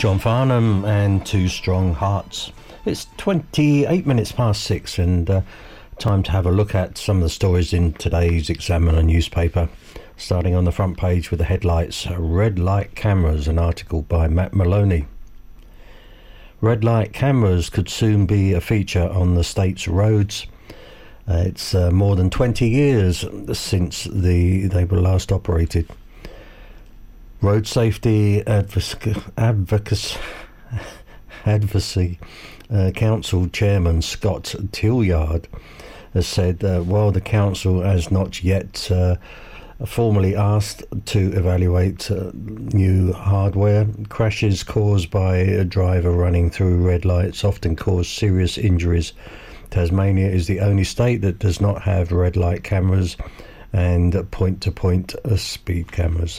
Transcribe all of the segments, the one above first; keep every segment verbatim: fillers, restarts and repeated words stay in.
John Farnham and Two Strong Hearts. It's twenty-eight minutes past six and uh, time to have a look at some of the stories in today's Examiner newspaper. Starting on the front page with the headlights, Red Light Cameras, an article by Matt Maloney. Red light cameras could soon be a feature on the state's roads. Uh, it's uh, more than twenty years since the they were last operated. Road Safety Advoc- Advocacy, Advocacy uh, Council Chairman Scott Tilliard has said uh, while the council has not yet uh, formally asked to evaluate uh, new hardware, crashes caused by a driver running through red lights often cause serious injuries. Tasmania is the only state that does not have red light cameras and point-to-point uh, speed cameras.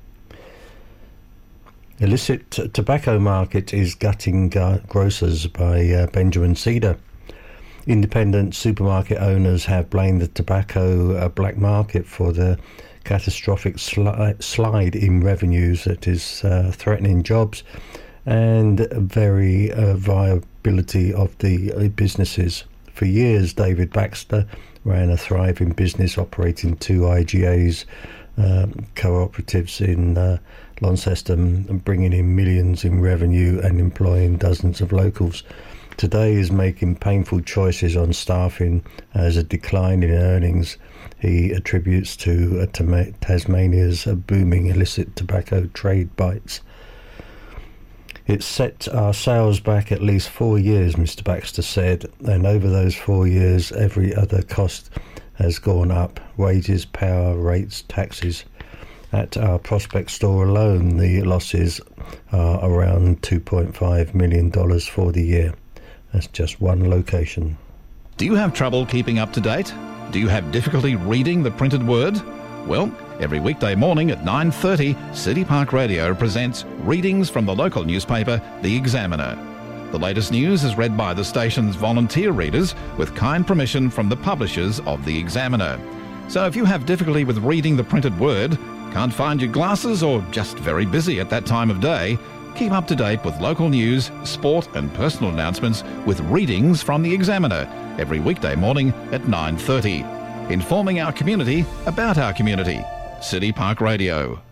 Illicit t- tobacco market is gutting uh, grocers by uh, Benjamin Cedar. Independent supermarket owners have blamed the tobacco uh, black market for the catastrophic sli- slide in revenues that is uh, threatening jobs and very uh, viability of the uh, businesses. For years, David Baxter ran a thriving business operating two I G As um, cooperatives in uh, Launceston and bringing in millions in revenue and employing dozens of locals. Today is making painful choices on staffing as a decline in earnings he attributes to uh, Tam- Tasmania's uh, booming illicit tobacco trade bites. It's set our sales back at least four years, Mister Baxter said, and over those four years every other cost has gone up: wages, power, rates, taxes. At our Prospect store alone, the losses are around two point five million dollars for the year. That's just one location. Do you have trouble keeping up to date? Do you have difficulty reading the printed word? Well, every weekday morning at nine thirty, City Park Radio presents readings from the local newspaper, The Examiner. The latest news is read by the station's volunteer readers with kind permission from the publishers of The Examiner. So if you have difficulty with reading the printed word, can't find your glasses, or just very busy at that time of day, keep up to date with local news, sport and personal announcements with readings from The Examiner every weekday morning at nine thirty. Informing our community about our community. City Park Radio.